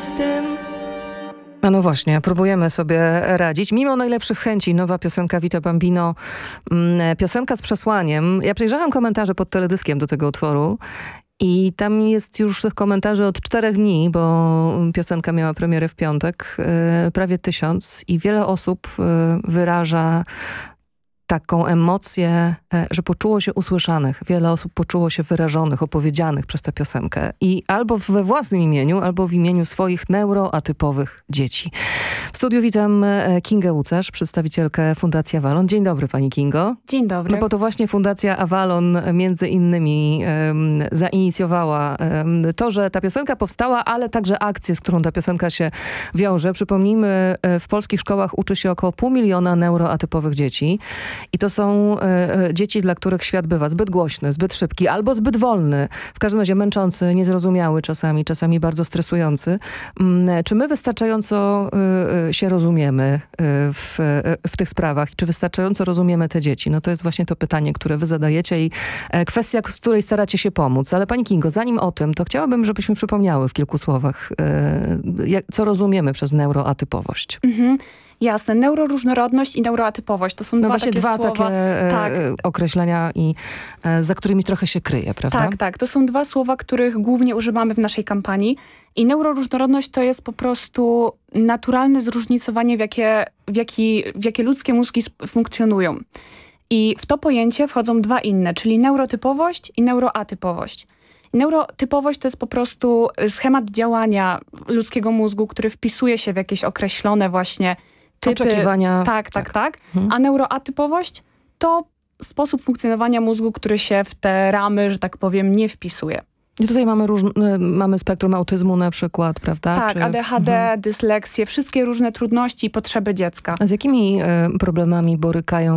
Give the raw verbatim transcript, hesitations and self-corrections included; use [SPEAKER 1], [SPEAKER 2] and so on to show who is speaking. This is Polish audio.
[SPEAKER 1] z tym?
[SPEAKER 2] A no właśnie, próbujemy sobie radzić. Mimo najlepszych chęci, nowa piosenka Vito Bambino, piosenka z przesłaniem. Ja przejrzałam komentarze pod teledyskiem do tego utworu i tam jest już tych komentarzy od czterech dni, bo piosenka miała premierę w piątek, prawie tysiąc i wiele osób wyraża taką emocję, że poczuło się usłyszanych. Wiele osób poczuło się wyrażonych, opowiedzianych przez tę piosenkę. I albo we własnym imieniu, albo w imieniu swoich neuroatypowych dzieci. W studiu witam Kingę Łucerz, przedstawicielkę Fundacji Avalon. Dzień dobry, pani Kingo.
[SPEAKER 3] Dzień dobry.
[SPEAKER 2] No bo to właśnie Fundacja Avalon między innymi um, zainicjowała um, to, że ta piosenka powstała, ale także akcję, z którą ta piosenka się wiąże. Przypomnijmy, w polskich szkołach uczy się około pół miliona neuroatypowych dzieci. I to są e, dzieci, dla których świat bywa zbyt głośny, zbyt szybki albo zbyt wolny. W każdym razie męczący, niezrozumiały czasami, czasami bardzo stresujący. Mm, czy my wystarczająco e, się rozumiemy e, w, e, w tych sprawach? Czy wystarczająco rozumiemy te dzieci? No to jest właśnie to pytanie, które wy zadajecie i e, kwestia, w której staracie się pomóc. Ale pani Kingo, zanim o tym, to chciałabym, żebyśmy przypomniały w kilku słowach, e, jak, co rozumiemy przez neuroatypowość.
[SPEAKER 3] Mhm. Jasne. Neuroróżnorodność i neuroatypowość to są
[SPEAKER 2] no
[SPEAKER 3] dwa
[SPEAKER 2] właśnie
[SPEAKER 3] takie
[SPEAKER 2] dwa
[SPEAKER 3] słowa.
[SPEAKER 2] takie e,
[SPEAKER 3] tak.
[SPEAKER 2] określenia i e, za którymi trochę się kryje, prawda?
[SPEAKER 3] Tak, tak. To są dwa słowa, których głównie używamy w naszej kampanii. I neuroróżnorodność to jest po prostu naturalne zróżnicowanie, w jakie, w jaki, w jakie ludzkie mózgi funkcjonują. I w to pojęcie wchodzą dwa inne, czyli neurotypowość i neuroatypowość. Neurotypowość to jest po prostu schemat działania ludzkiego mózgu, który wpisuje się w jakieś określone właśnie typy.
[SPEAKER 2] Oczekiwania.
[SPEAKER 3] Tak, tak, tak. tak.
[SPEAKER 2] Mhm.
[SPEAKER 3] A neuroatypowość to sposób funkcjonowania mózgu, który się w te ramy, że tak powiem, nie wpisuje.
[SPEAKER 2] I tutaj mamy, róż... mamy spektrum autyzmu na przykład, prawda?
[SPEAKER 3] Tak,
[SPEAKER 2] Czy...
[SPEAKER 3] A D H D,
[SPEAKER 2] mhm.
[SPEAKER 3] dysleksję, wszystkie różne trudności i potrzeby dziecka.
[SPEAKER 2] A z jakimi y, problemami borykają